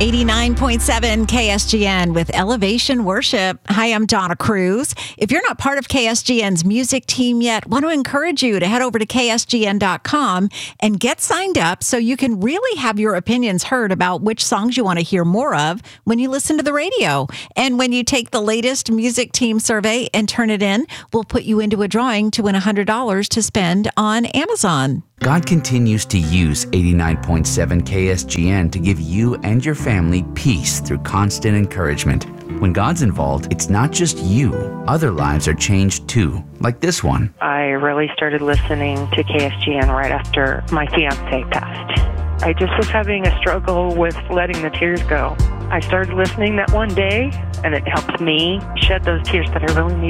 89.7 KSGN with Elevation Worship. Hi, I'm Donna Cruz. If you're not part of KSGN's music team yet, want to encourage you to head over to ksgn.com and get signed up so you can really have your opinions heard about which songs you want to hear more of when you listen to the radio. And when you take the latest music team survey and turn it in, we'll put you into a drawing to win $100 to spend on Amazon. God continues to use 89.7 KSGN to give you and your family peace through constant encouragement. When God's involved, it's not just you. Other lives are changed too, like this one. I really started listening to KSGN right after my fiance passed. I just was having a struggle with letting the tears go. I started listening that one day, and it helped me shed those tears that I really needed.